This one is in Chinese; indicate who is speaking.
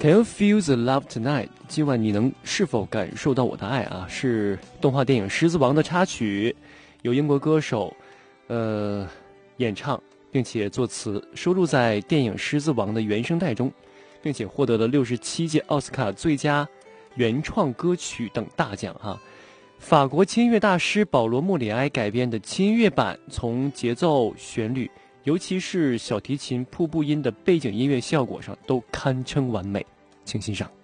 Speaker 1: Can you feel the love tonight？ 今晚你能是否感受到我的爱啊？是动画电影《狮子王》的插曲，由英国歌手演唱，并且作词，收录在电影《狮子王》的原声带中，并且获得了67届奥斯卡最佳原创歌曲等大奖哈。法国轻音乐大师保罗·莫里埃改编的轻音乐版，从节奏、旋律，尤其是小提琴瀑布音的背景音乐效果上，都堪称完美。请欣赏。